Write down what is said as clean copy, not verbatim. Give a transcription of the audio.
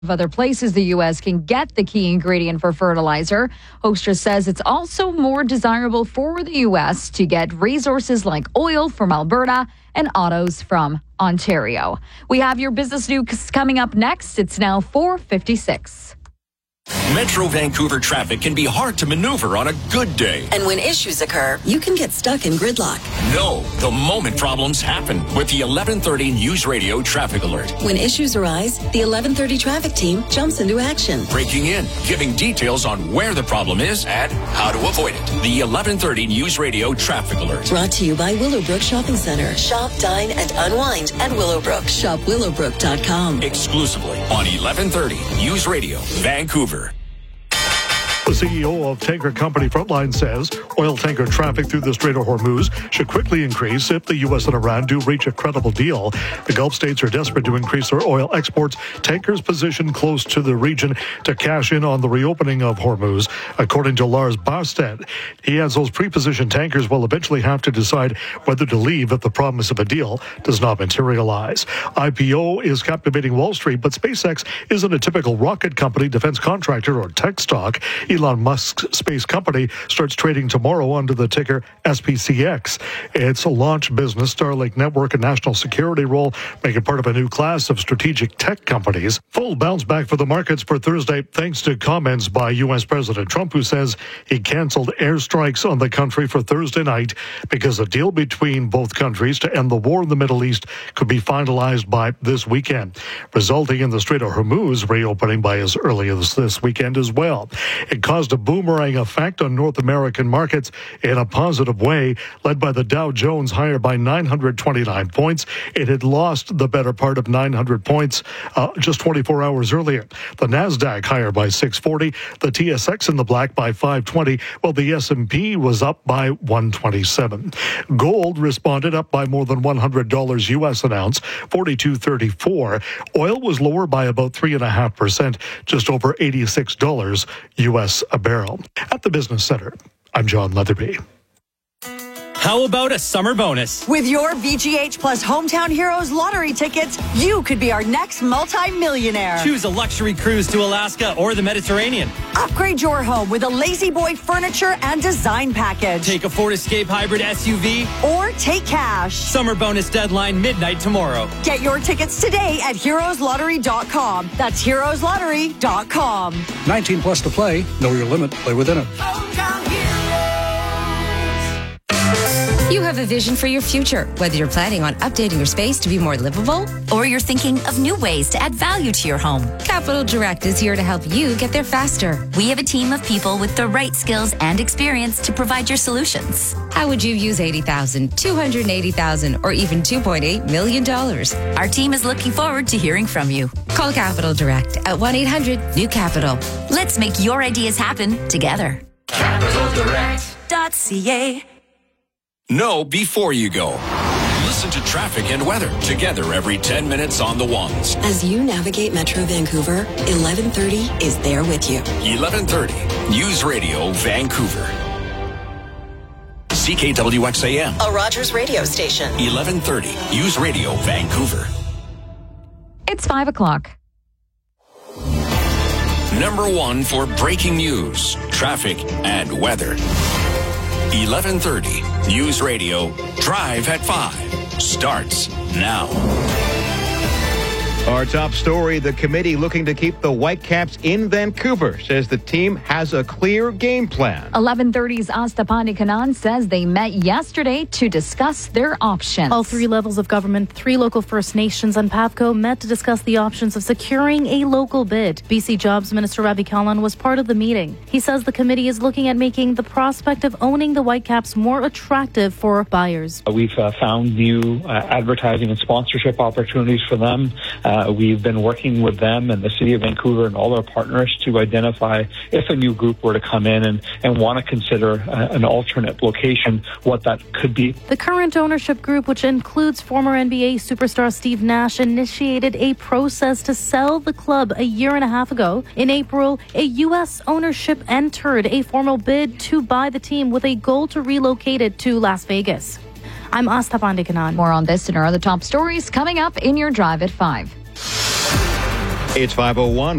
other places the U.S. can get the key ingredient for fertilizer. Hoekstra says it's also more desirable for the U.S. to get resources like oil from Alberta and autos from Ontario. We have your business news coming up next. It's now 4:56. Metro Vancouver traffic can be hard to maneuver on a good day. And when issues occur, you can get stuck in gridlock. No, the moment problems happen with the 1130 News Radio Traffic Alert. When issues arise, the 1130 traffic team jumps into action. Breaking in, giving details on where the problem is and how to avoid it. The 1130 News Radio Traffic Alert. Brought to you by Willowbrook Shopping Center. Shop, dine, and unwind at Willowbrook. Shop willowbrook.com. Exclusively on 1130 News Radio Vancouver. The CEO of tanker company Frontline says oil tanker traffic through the Strait of Hormuz should quickly increase if the U.S. and Iran do reach a credible deal. The Gulf states are desperate to increase their oil exports. Tankers positioned close to the region to cash in on the reopening of Hormuz, according to Lars Barstad. He adds those pre-positioned tankers will eventually have to decide whether to leave if the promise of a deal does not materialize. IPO is captivating Wall Street, but SpaceX isn't a typical rocket company, defense contractor, or tech stock. Elon Musk's space company starts trading tomorrow under the ticker SPCX. Its launch business, Starlink Network, and national security role make it part of a new class of strategic tech companies. Full bounce back for the markets for Thursday thanks to comments by U.S. President Trump, who says he canceled airstrikes on the country for Thursday night because a deal between both countries to end the war in the Middle East could be finalized by this weekend, resulting in the Strait of Hormuz reopening by as early as this weekend as well. It caused a boomerang effect on North American markets in a positive way, led by the Dow Jones higher by 929 points. It had lost the better part of 900 points just 24 hours earlier. The NASDAQ higher by 640, the TSX in the black by 520, while the S&P was up by 127. Gold responded up by more than $100 U.S. an ounce, 42.34. Oil was lower by about 3.5%, just over $86 U.S. a barrel. At the Business Center, I'm John Leatherby. How about a summer bonus? With your VGH Plus Hometown Heroes lottery tickets, you could be our next multi-millionaire. Choose a luxury cruise to Alaska or the Mediterranean. Upgrade your home with a Lazy Boy furniture and design package. Take a Ford Escape hybrid SUV. Or take cash. Summer bonus deadline midnight tomorrow. Get your tickets today at heroeslottery.com. That's heroeslottery.com. 19 plus to play. Know your limit. Play within it. Hometown Heroes. You have a vision for your future, whether you're planning on updating your space to be more livable or you're thinking of new ways to add value to your home. Capital Direct is here to help you get there faster. We have a team of people with the right skills and experience to provide your solutions. How would you use $80,000, $280,000, or even $2.8 million? Our team is looking forward to hearing from you. Call Capital Direct at 1-800-NEW-CAPITAL. Let's make your ideas happen together. CapitalDirect.ca. Know before you go. Listen to traffic and weather together every 10 minutes on the ones. As you navigate Metro Vancouver, 1130 is there with you. 1130 News Radio Vancouver. CKWXAM. A Rogers radio station. 1130 News Radio Vancouver. It's 5 o'clock. Number one for breaking news, traffic, and weather. 1130 News Radio Drive at 5 starts now. Our top story, the committee looking to keep the Whitecaps in Vancouver says the team has a clear game plan. 1130's Asta Pandikanan says they met yesterday to discuss their options. All three levels of government, 3 local First Nations and PAVCO met to discuss the options of securing a local bid. BC Jobs Minister Ravi Kahlon was part of the meeting. He says the committee is looking at making the prospect of owning the Whitecaps more attractive for buyers. We've found new advertising and sponsorship opportunities for them. We've been working with them and the City of Vancouver and all our partners to identify if a new group were to come in and want to consider an alternate location, what that could be. The current ownership group, which includes former NBA superstar Steve Nash, initiated a process to sell the club a year and a half ago. In April, a U.S. ownership entered a formal bid to buy the team with a goal to relocate it to Las Vegas. I'm Asta Pandikanan. More on this and our other top stories coming up in your Drive at 5. It's 5:01.